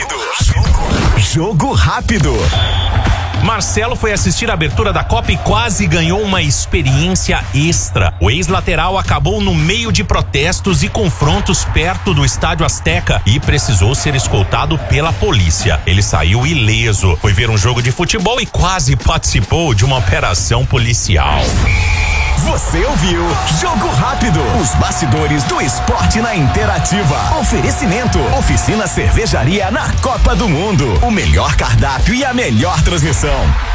Jogo rápido. Marcelo foi assistir a abertura da Copa e quase ganhou uma experiência extra. O ex-lateral acabou no meio de protestos e confrontos perto do Estádio Azteca e precisou ser escoltado pela polícia. Ele saiu ileso, foi ver um jogo de futebol e quase participou de uma operação policial. Você ouviu Jogo Rápido, os bastidores do esporte na Interativa. Oferecimento, Oficina Cervejaria na Copa do Mundo. O melhor cardápio e a melhor transmissão.